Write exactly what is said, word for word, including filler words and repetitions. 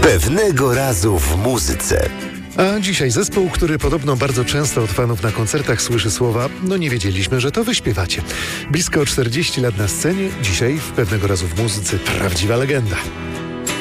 Pewnego razu w muzyce. A dzisiaj zespół, który podobno bardzo często od fanów na koncertach słyszy słowa „no nie wiedzieliśmy, że to wy śpiewacie”. Blisko czterdzieści lat na scenie, dzisiaj w Pewnego razu w muzyce prawdziwa legenda.